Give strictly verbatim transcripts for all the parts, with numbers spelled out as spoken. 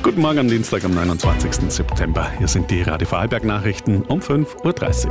Guten Morgen am Dienstag, am neunundzwanzigsten September. Hier sind die Radio Vorarlberg-Nachrichten um fünf Uhr dreißig.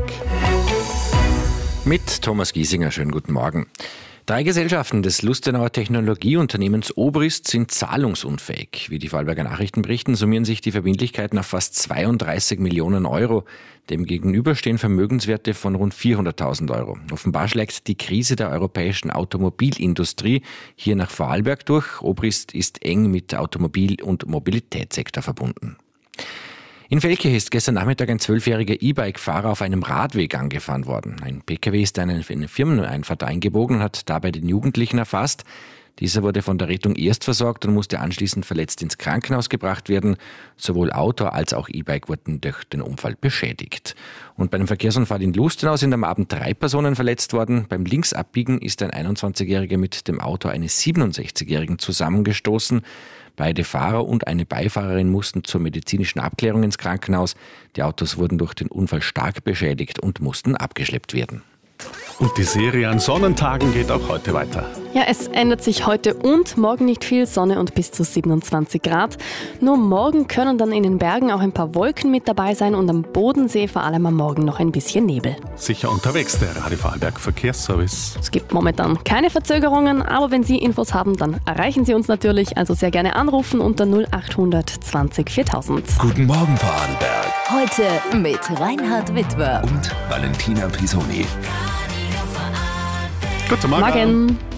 Mit Thomas Giesinger, schönen guten Morgen. Drei Gesellschaften des Lustenauer Technologieunternehmens Obrist sind zahlungsunfähig. Wie die Vorarlberger Nachrichten berichten, summieren sich die Verbindlichkeiten auf fast zweiunddreißig Millionen Euro. Dem gegenüber stehen Vermögenswerte von rund vierhunderttausend Euro. Offenbar schlägt die Krise der europäischen Automobilindustrie hier nach Vorarlberg durch. Obrist ist eng mit Automobil- und Mobilitätssektor verbunden. In Velkirch ist gestern Nachmittag ein zwölfjähriger E-Bike-Fahrer auf einem Radweg angefahren worden. Ein P K W ist in eine Firmeneinfahrt eingebogen und hat dabei den Jugendlichen erfasst. Dieser wurde von der Rettung erst versorgt und musste anschließend verletzt ins Krankenhaus gebracht werden. Sowohl Auto als auch E-Bike wurden durch den Unfall beschädigt. Und bei einem Verkehrsunfall in Lustenau sind am Abend drei Personen verletzt worden. Beim Linksabbiegen ist ein einundzwanzigjähriger mit dem Auto eines siebenundsechzigjährigen zusammengestoßen. Beide Fahrer und eine Beifahrerin mussten zur medizinischen Abklärung ins Krankenhaus. Die Autos wurden durch den Unfall stark beschädigt und mussten abgeschleppt werden. Und die Serie an Sonnentagen geht auch heute weiter. Ja, es ändert sich heute und morgen nicht viel. Sonne und bis zu siebenundzwanzig Grad. Nur morgen können dann in den Bergen auch ein paar Wolken mit dabei sein und am Bodensee vor allem am Morgen noch ein bisschen Nebel. Sicher unterwegs, der Radio Vorarlberg Verkehrsservice. Es gibt momentan keine Verzögerungen, aber wenn Sie Infos haben, dann erreichen Sie uns natürlich. Also sehr gerne anrufen unter null acht zwanzig viertausend. Guten Morgen Vorarlberg. Heute mit Reinhard Witwer Und Valentina Pisoni. Guten Morgen. Morgen.